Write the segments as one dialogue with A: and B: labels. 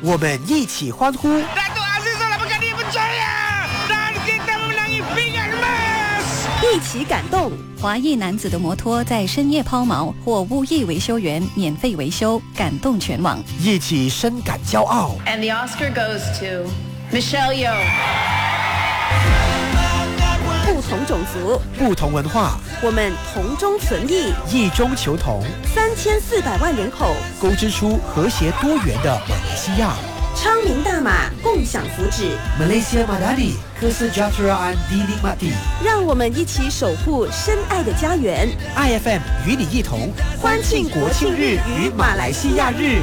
A: 我们一起欢呼。
B: 一起感动。
C: 华裔男子的摩托在深夜抛锚，或无意维修员免费维修，感动全网。
A: 一起深感骄傲。
D: And the Oscar goes to Michelle Yeoh。
B: 不同种族，
A: 不同文化，
B: 我们同中存异，
A: 异中求同。
B: 3400万人口，
A: 勾织出和谐多元的马来西亚。
B: 昌明大马，共享福祉。
A: Malaysia Madani, Kesejahteraan dinikmati。让
B: 我们一起守护深爱的家园。
A: IFM 与你一同欢庆国庆日与马来西亚日。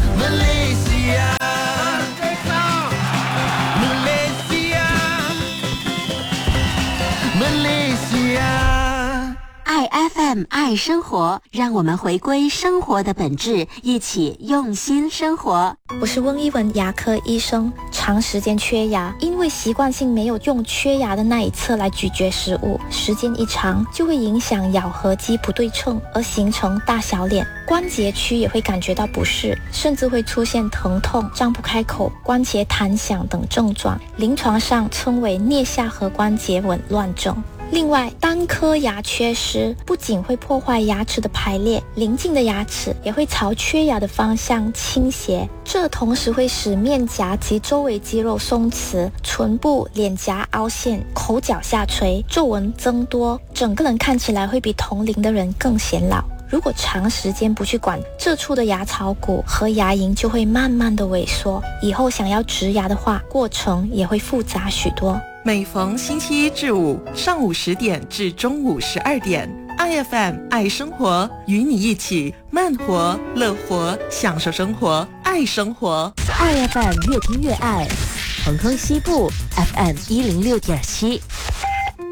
E: 爱 FM 爱生活，让我们回归生活的本质，一起用心生活。
F: 我是温一文牙科医生。长时间缺牙，因为习惯性没有用缺牙的那一侧来咀嚼食物，时间一长就会影响咬合肌不对称，而形成大小脸。关节区也会感觉到不适，甚至会出现疼痛、张不开口、关节弹响等症状，临床上称为颞下颌关节紊乱症。另外，单颗牙缺失不仅会破坏牙齿的排列，邻近的牙齿也会朝缺牙的方向倾斜，这同时会使面颊及周围肌肉松弛，唇部、脸颊凹陷，口角下垂，皱纹增多，整个人看起来会比同龄的人更显老。如果长时间不去管，这处的牙槽骨和牙龈就会慢慢的萎缩，以后想要植牙的话，过程也会复杂许多。
G: 每逢星期一至五上午10点至中午12点 ，IFM 爱生活，与你一起慢活、乐活，享受生活，爱生活。
E: IFM 越听越爱，恒亨西部 FM106.7。